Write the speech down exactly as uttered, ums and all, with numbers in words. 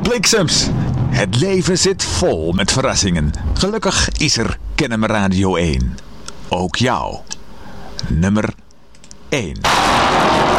bliksems. Het leven zit vol met verrassingen. Gelukkig is er Kennemer Radio één. Ook jou. Nummer één.